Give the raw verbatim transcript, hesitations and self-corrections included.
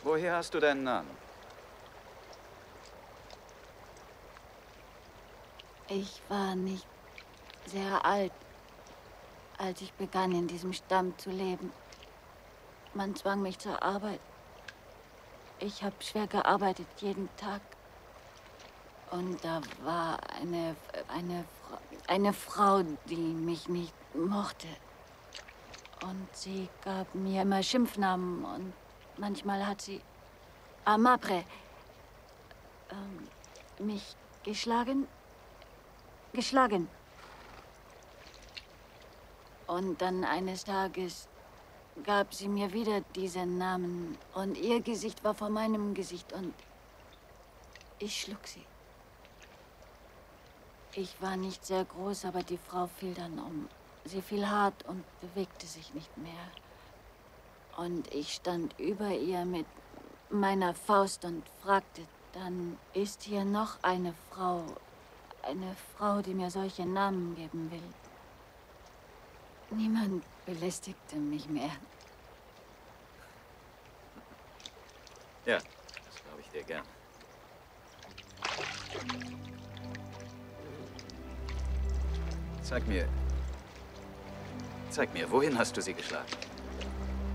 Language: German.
Woher hast du deinen Namen? Ich war nicht sehr alt, als ich begann, in diesem Stamm zu leben. Man zwang mich zur Arbeit. Ich habe schwer gearbeitet, jeden Tag. Und da war eine, eine, eine Frau, die mich nicht mochte. Und sie gab mir immer Schimpfnamen und manchmal hat sie Amapre ähm, mich geschlagen. Geschlagen. Und dann eines Tages gab sie mir wieder diesen Namen und ihr Gesicht war vor meinem Gesicht und ich schlug sie. Ich war nicht sehr groß, aber die Frau fiel dann um. Sie fiel hart und bewegte sich nicht mehr. Und ich stand über ihr mit meiner Faust und fragte, dann ist hier noch eine Frau, eine Frau, die mir solche Namen geben will. Niemand belästigte mich mehr. Ja, das glaube ich dir gern. Zeig mir... Zeig mir, wohin hast du sie geschlagen?